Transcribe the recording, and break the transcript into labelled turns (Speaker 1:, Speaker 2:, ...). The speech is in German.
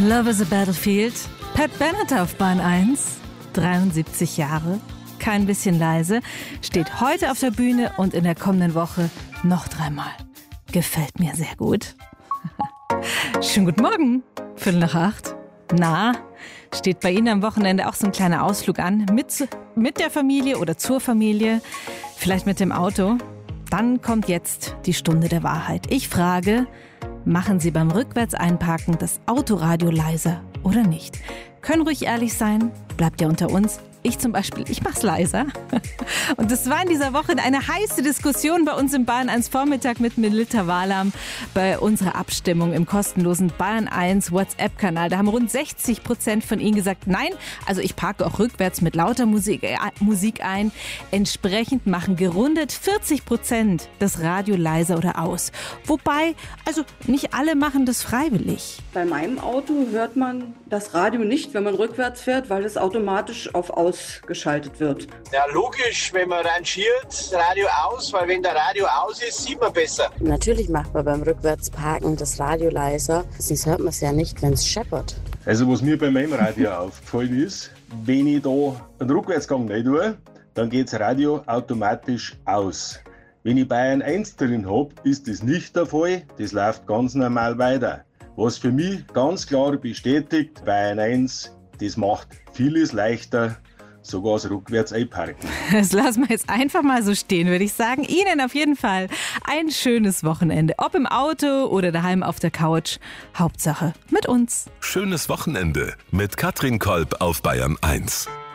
Speaker 1: Love is a Battlefield. Pat Bennett auf Bahn 1, 73 Jahre, kein bisschen leise, steht heute auf der Bühne und in der kommenden Woche noch 3-mal. Gefällt mir sehr gut. Schönen guten Morgen, 7:45. Na, steht bei Ihnen am Wochenende auch so ein kleiner Ausflug an? Mit der Familie oder zur Familie? Vielleicht mit dem Auto? Dann kommt jetzt die Stunde der Wahrheit. Ich frage, machen Sie beim Rückwärtseinparken das Autoradio leiser oder nicht? Können ruhig ehrlich sein, bleibt ja unter uns. Ich zum Beispiel, ich mach's leiser. Und das war in dieser Woche eine heiße Diskussion bei uns im Bayern 1 Vormittag mit Melita Wahlam bei unserer Abstimmung im kostenlosen Bayern 1 WhatsApp-Kanal. Da haben rund 60% von Ihnen gesagt, nein, also ich parke auch rückwärts mit lauter Musik ein. Entsprechend machen gerundet 40% das Radio leiser oder aus. Wobei, also nicht alle machen das freiwillig.
Speaker 2: Bei meinem Auto hört man das Radio nicht, wenn man rückwärts fährt, weil es automatisch auf ausgeschaltet wird.
Speaker 3: Ja, logisch, wenn man rangiert, Radio aus, weil wenn der Radio aus ist, sieht man besser.
Speaker 4: Natürlich macht man beim Rückwärtsparken das Radio leiser, sonst hört man es ja nicht, wenn es scheppert.
Speaker 5: Also was mir bei meinem Radio aufgefallen ist, wenn ich da einen Rückwärtsgang nicht tue, dann geht das Radio automatisch aus. Wenn ich Bayern 1 drin habe, ist das nicht der Fall, das läuft ganz normal weiter. Was für mich ganz klar bestätigt, Bayern 1, das macht vieles leichter, sogar das rückwärts einparken.
Speaker 1: Das lassen wir jetzt einfach mal so stehen, würde ich sagen. Ihnen auf jeden Fall ein schönes Wochenende. Ob im Auto oder daheim auf der Couch. Hauptsache mit uns.
Speaker 6: Schönes Wochenende mit Katrin Kolb auf Bayern 1.